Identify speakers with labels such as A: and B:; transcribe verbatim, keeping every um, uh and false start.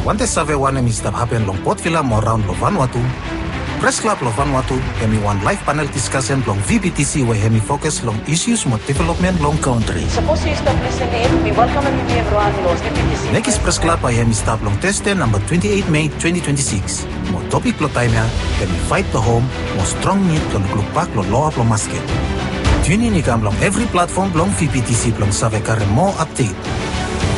A: Wante save wane mi stap happen long Port Vila mo round lo Vanuatu. Press Club lo Vanuatu hemi one live panel discussion long V P T C where hemi focus long issues mo development long country.
B: Suppose you stop listening, we welcome everyone lo V P T C.
A: Next Press Club ay hemi stap long Thursday number twenty-eighth May twenty twenty-six. Mo topic lo time ya, hemi fight the home, mo strong need lo naglupak lo law up lo masket. Tune in ikam long every platform long V P T C long save kare mo update.